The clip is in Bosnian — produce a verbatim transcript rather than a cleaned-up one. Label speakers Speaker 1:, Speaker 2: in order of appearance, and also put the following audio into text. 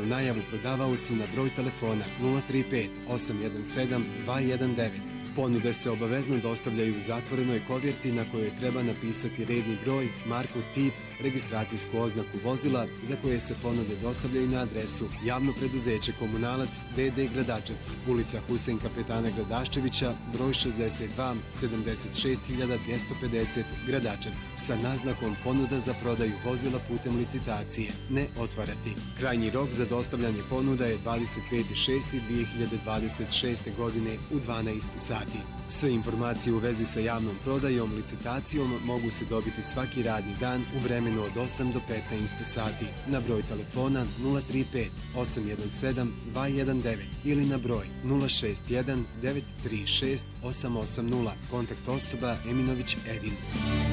Speaker 1: službenu najavu prodavaocu na broj telefona nula tri pet osam jedan sedam dva jedan devet. Ponude se obavezno dostavljaju u zatvorenoj kovjerti na kojoj treba napisati redni broj, marku, tip, registracijsku oznaku vozila za koje se ponude dostavljaju na adresu Javno preduzeće Komunalac D D Gradačac, ulica Husein Kapetana Gradaščevića, broj šezdeset dva sedamdeset šest hiljada dvjesto pedeset Gradačac, sa naznakom ponuda za prodaju vozila putem licitacije. Ne otvarati. Krajnji rok za dostavljanje ponuda je dvadeset peti šesti dvije hiljade dvadeset šeste. godine u dvanaest sati. Sve informacije u vezi sa javnom prodajom, licitacijom mogu se dobiti svaki radni dan u vremenu od osam do petnaest sati na broj telefona nula tri pet osam jedan sedam dva jedan devet ili na broj nula šest jedan devet tri šest osam osam nula. Kontakt osoba Eminović Edin.